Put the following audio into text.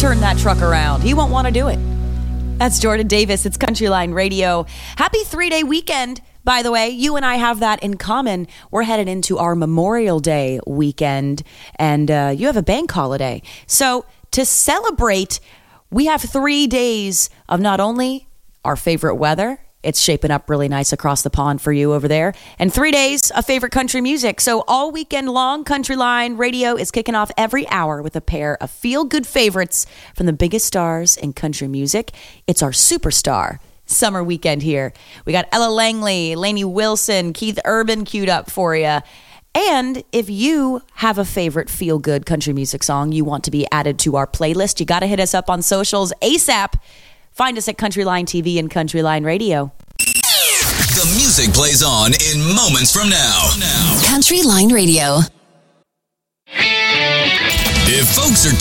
turn that truck around. He won't want to do it. That's Jordan Davis. It's Countryline Radio. Happy 3-day weekend. By the way, you and I have that in common. We're headed into our Memorial Day weekend, and you have a bank holiday. So to celebrate, we have 3 days of not only our favorite weather, it's shaping up really nice across the pond for you over there, and 3 days of favorite country music. So all weekend long, Countryline Radio is kicking off every hour with a pair of feel-good favorites from the biggest stars in country music. It's our superstar summer weekend here. We got Ella Langley, Lainey Wilson, Keith Urban queued up for you. And if you have a favorite feel-good country music song you want to be added to our playlist, you got to hit us up on socials ASAP. Find us at Countryline TV and Countryline Radio. The music plays on in moments from now. Countryline Radio. If folks are